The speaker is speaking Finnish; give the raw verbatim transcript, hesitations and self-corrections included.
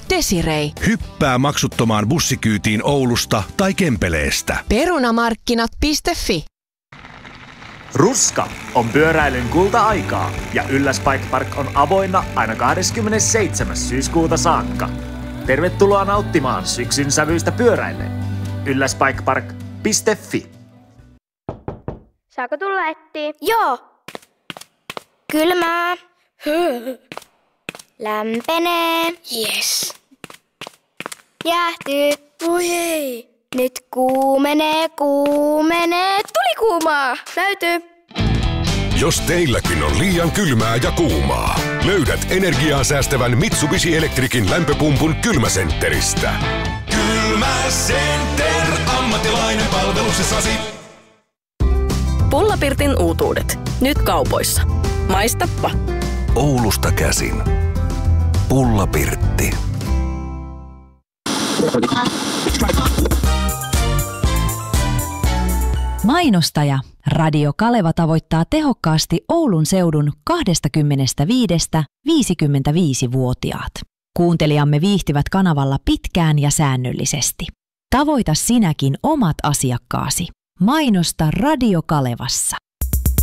Desiree. Hyppää maksuttomaan bussikyytiin Oulusta tai Kempeleestä. Perunamarkkinat piste fi. Ruska on pyöräilyn kulta-aikaa ja Ylläs Bike Park on avoinna aina kahdeskymmenesseitsemäs syyskuuta saakka. Tervetuloa nauttimaan syksyn sävyistä pyöräillen. ylläs bike park piste fi. Saako tulla ettiin? Joo. Kylmää. Lämpenee. Yes. Jäähtyy. Voi ei. Nyt kuumenee, kuumenee. Tuli kuumaa. Täytyy. Jos teilläkin on liian kylmää ja kuumaa, löydät energiaa säästävän Mitsubishi Electricin lämpöpumpun Kylmäsentteristä. Kylmäcenter, ammattilainen palveluksessasi. Pullapirtin uutuudet. Nyt kaupoissa. Maistappa. Oulusta käsin. Pullapirtti. Mainostaja. Radio Kaleva tavoittaa tehokkaasti Oulun seudun kaksikymmentäviisi viisikymmentäviisi-vuotiaat. Kuuntelijamme viihtyvät kanavalla pitkään ja säännöllisesti. Tavoita sinäkin omat asiakkaasi. Mainosta Radio Kalevassa.